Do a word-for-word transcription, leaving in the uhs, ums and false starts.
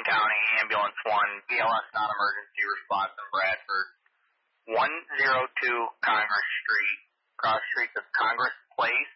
County, Ambulance one, B L S non-emergency response in Bradford. one oh two Congress Street, cross streets of Congress Place